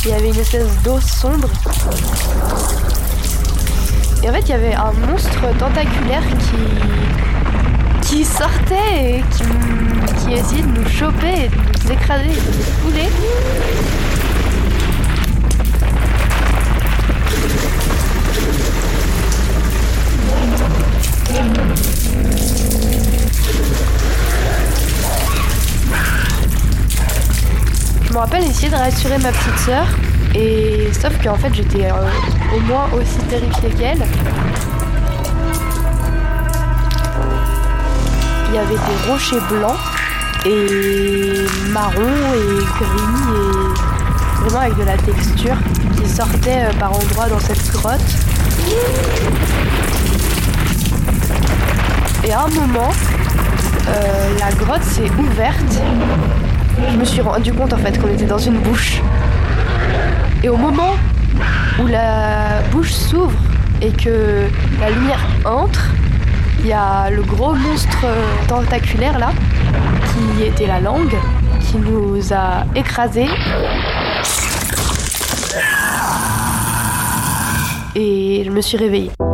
il y avait une espèce d'eau sombre. Et en fait, il y avait un monstre tentaculaire qui sortait et qui essayait de nous choper et de nous écraser et de nous fouler. Je me rappelle essayer de rassurer ma petite sœur, et sauf qu'en fait j'étais au moins aussi terrifiée qu'elle. Il y avait des rochers blancs et marrons et gris et vraiment avec de la texture qui sortait par endroits dans cette grotte. Et à un moment, la grotte s'est ouverte. Je me suis rendu compte en fait qu'on était dans une bouche. Et au moment où la bouche s'ouvre et que la lumière entre, il y a le gros monstre tentaculaire là, qui était la langue, qui nous a écrasés. Et je me suis réveillée.